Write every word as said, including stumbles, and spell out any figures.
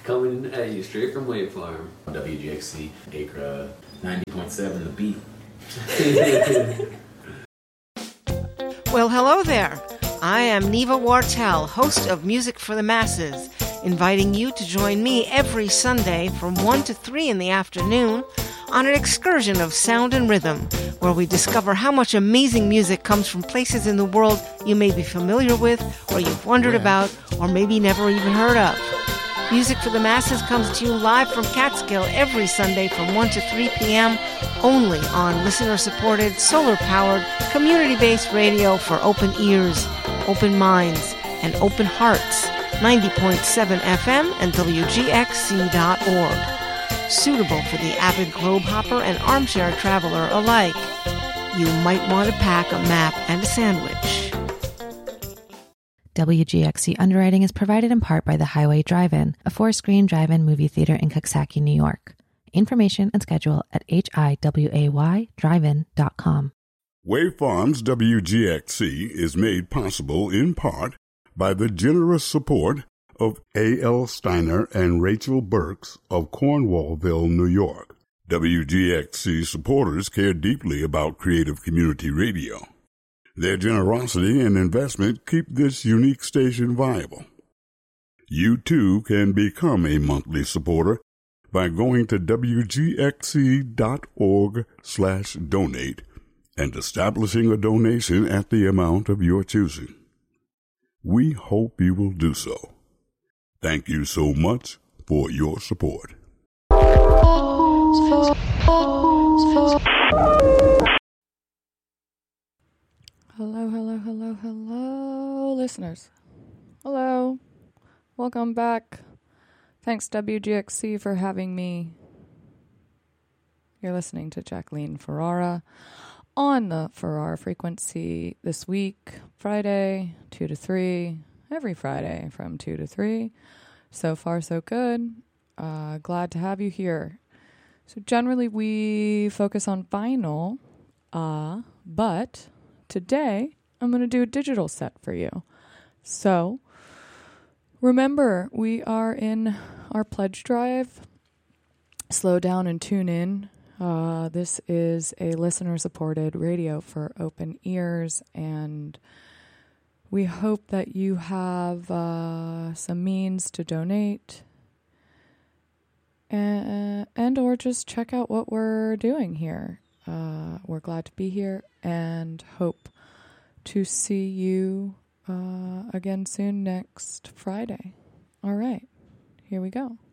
Coming at you straight from Wave Farm. W G X C, Acra, ninety point seven, The Beat. Well, hello there. I am Neva Wartel, host of Music for the Masses, inviting you to join me every Sunday from one to three in the afternoon on an excursion of sound and rhythm, where we discover how much amazing music comes from places in the world you may be familiar with, or you've wondered about, or maybe never even heard of. Music for the Masses comes to you live from Catskill every Sunday from one to three p.m. only on listener-supported, solar-powered, community-based radio for open ears, open minds, and open hearts. ninety point seven F M and W G X C dot org. Suitable for the avid globe hopper and armchair traveler alike. You might want to pack a map and a sandwich. W G X C underwriting is provided in part by the Highway Drive-In, a four-screen drive-in movie theater in Coxsackie, New York. Information and schedule at H I W A Y drive in dot com. Wave Farms W G X C is made possible in part by the generous support of A L Steiner and Rachel Burks of Cornwallville, New York. W G X C supporters care deeply about creative community radio. Their generosity and investment keep this unique station viable. You too can become a monthly supporter by going to W G X C dot org slash donate and establishing a donation at the amount of your choosing. We hope you will do so. Thank you so much for your support. Hello, hello, hello, hello, listeners. Hello. Welcome back. Thanks, W G X C, for having me. You're listening to Jacqueline Ferrara on the Ferrara frequency this week, Friday, two to three, every Friday from two to three. So far, so good. Uh, glad to have you here. So generally, we focus on vinyl, uh, but today, I'm going to do a digital set for you. So, remember, we are in our pledge drive. Slow down and tune in. Uh, this is a listener-supported radio for open ears, and we hope that you have uh, some means to donate and, and or just check out what we're doing here. Uh, we're glad to be here and hope to see you uh, again soon next Friday. All right, here we go.